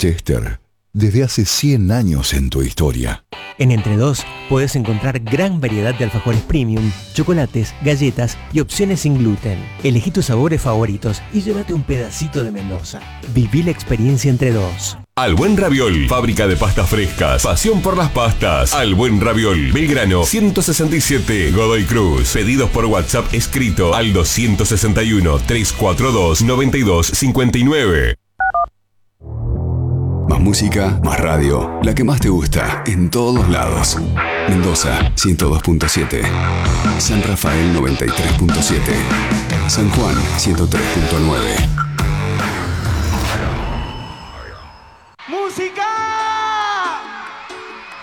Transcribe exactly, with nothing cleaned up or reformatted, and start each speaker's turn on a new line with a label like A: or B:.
A: Chester, desde hace cien años en tu historia.
B: En Entre Dos puedes encontrar gran variedad de alfajores premium, chocolates, galletas y opciones sin gluten. Elegí tus sabores favoritos y llévate un pedacito de Mendoza. Viví la experiencia Entre Dos.
C: Al Buen Raviol, fábrica de pastas frescas, pasión por las pastas. Al Buen Raviol, Belgrano ciento sesenta y siete, Godoy Cruz. Pedidos por WhatsApp escrito al dos seis uno, tres cuatro dos, nueve dos cinco nueve.
D: Más música, más radio, la que más te gusta, en todos lados. Mendoza, ciento dos punto siete. San Rafael, noventa y tres punto siete. San Juan, ciento tres punto nueve.